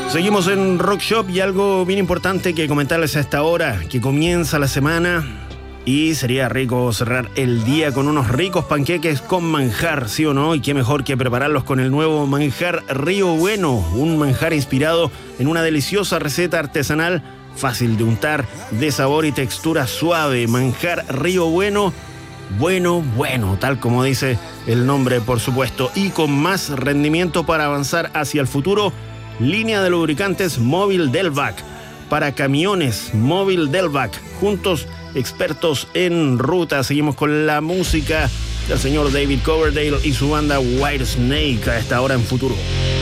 Seguimos en Rock Shop y algo bien importante que comentarles a esta hora, que comienza la semana y sería rico cerrar el día con unos ricos panqueques con manjar, ¿sí o no? Y qué mejor que prepararlos con el nuevo manjar Río Bueno, un manjar inspirado en una deliciosa receta artesanal, fácil de untar, de sabor y textura suave. Manjar Río Bueno, bueno, tal como dice el nombre, por supuesto, y con más rendimiento para avanzar hacia el futuro. Línea de lubricantes Móvil Delvac para camiones, Móvil Delvac, juntos expertos en ruta. Seguimos con la música del señor David Coverdale y su banda Whitesnake a esta hora en Futuro.